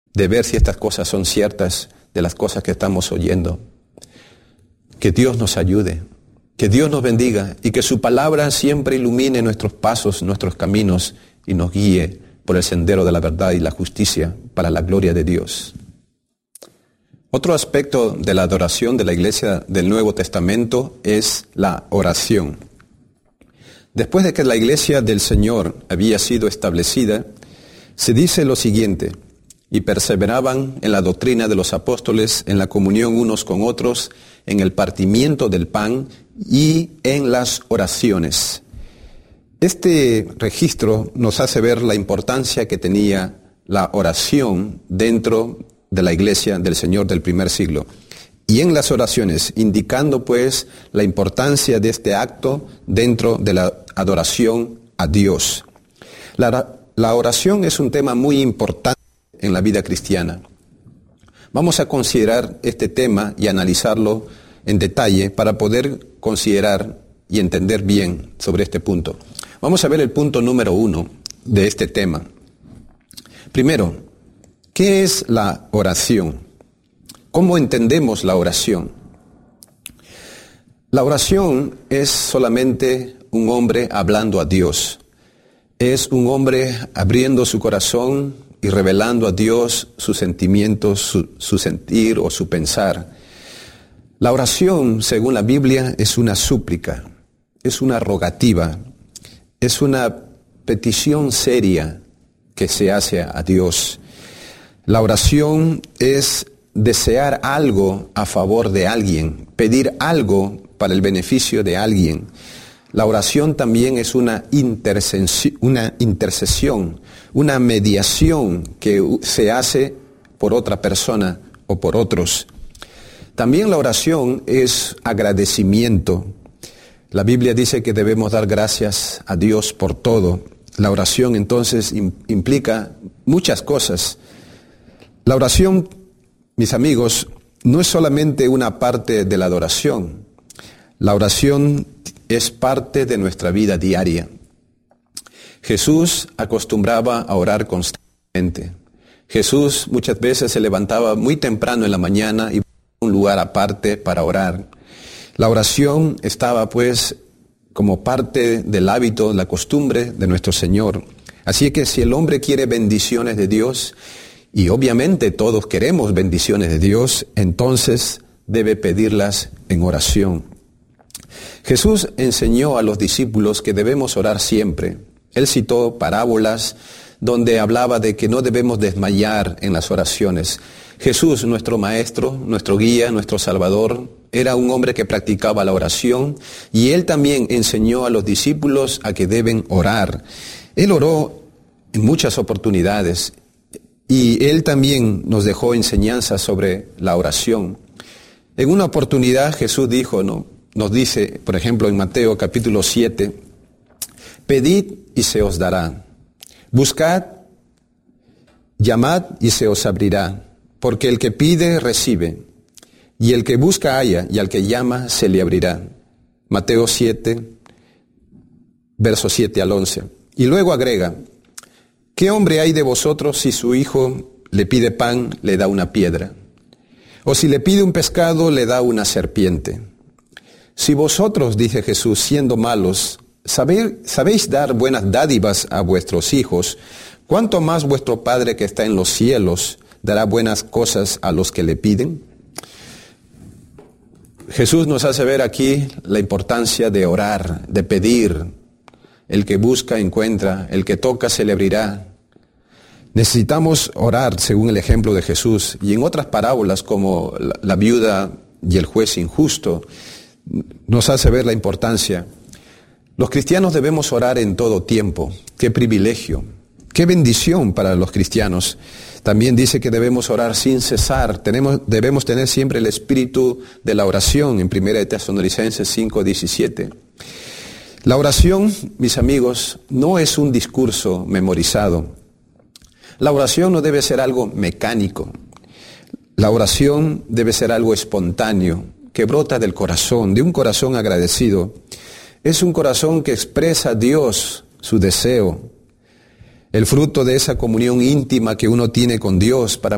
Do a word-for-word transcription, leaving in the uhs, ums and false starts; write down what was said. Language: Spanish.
de ver si estas cosas son ciertas de las cosas que estamos oyendo. Que Dios nos ayude, que Dios nos bendiga y que su palabra siempre ilumine nuestros pasos, nuestros caminos y nos guíe por el sendero de la verdad y la justicia para la gloria de Dios. Otro aspecto de la adoración de la iglesia del Nuevo Testamento es la oración. Después de que la iglesia del Señor había sido establecida, se dice lo siguiente: y perseveraban en la doctrina de los apóstoles, en la comunión unos con otros, en el partimiento del pan y en las oraciones. Este registro nos hace ver la importancia que tenía la oración dentro de la iglesia del Señor del primer siglo. Y en las oraciones, indicando pues la importancia de este acto dentro de la adoración a Dios. La, la oración es un tema muy importante en la vida cristiana. Vamos a considerar este tema y analizarlo en detalle para poder considerar y entender bien sobre este punto. Vamos a ver el punto número uno de este tema. Primero, ¿qué es la oración? ¿Cómo entendemos la oración? La oración es solamente un hombre hablando a Dios. Es un hombre abriendo su corazón y revelando a Dios sus sentimientos, su, su sentir o su pensar. La oración, según la Biblia, es una súplica, es una rogativa, es una petición seria que se hace a Dios. La oración es desear algo a favor de alguien, pedir algo para el beneficio de alguien. La oración también es una intercesión, una intercesión, una mediación que se hace por otra persona o por otros. También la oración es agradecimiento. La Biblia dice que debemos dar gracias a Dios por todo. La oración entonces implica muchas cosas. La oración, mis amigos, no es solamente una parte de la adoración. La oración es parte de nuestra vida diaria. Jesús acostumbraba a orar constantemente. Jesús muchas veces se levantaba muy temprano en la mañana y iba a un lugar aparte para orar. La oración estaba pues como parte del hábito, la costumbre de nuestro Señor. Así que si el hombre quiere bendiciones de Dios, y obviamente todos queremos bendiciones de Dios, entonces debe pedirlas en oración. Jesús enseñó a los discípulos que debemos orar siempre. Él citó parábolas donde hablaba de que no debemos desmayar en las oraciones. Jesús, nuestro Maestro, nuestro guía, nuestro Salvador, era un hombre que practicaba la oración y Él también enseñó a los discípulos a que deben orar. Él oró en muchas oportunidades y Él también nos dejó enseñanzas sobre la oración. En una oportunidad Jesús dijo, ¿no? Nos dice, por ejemplo, en Mateo capítulo siete, pedid y se os dará, buscad, llamad y se os abrirá, porque el que pide recibe, y el que busca halla, y al que llama se le abrirá. Mateo siete, versos siete al once. Y luego agrega, ¿qué hombre hay de vosotros si su hijo le pide pan, le da una piedra? O si le pide un pescado, le da una serpiente. Si vosotros, dice Jesús, siendo malos, sabéis, sabéis dar buenas dádivas a vuestros hijos, ¿cuánto más vuestro Padre que está en los cielos dará buenas cosas a los que le piden? Jesús nos hace ver aquí la importancia de orar, de pedir. El que busca, encuentra. El que toca, se le abrirá. Necesitamos orar según el ejemplo de Jesús. Y en otras parábolas como la, la viuda y el juez injusto, nos hace ver la importancia. Los cristianos debemos orar en todo tiempo. ¡Qué privilegio! ¡Qué bendición para los cristianos! También dice que debemos orar sin cesar. Tenemos, debemos tener siempre el espíritu de la oración en primera de Tesalonicenses cinco diecisiete. La oración, mis amigos, no es un discurso memorizado. La oración no debe ser algo mecánico. La oración debe ser algo espontáneo, que brota del corazón, de un corazón agradecido. Es un corazón que expresa a Dios su deseo, el fruto de esa comunión íntima que uno tiene con Dios para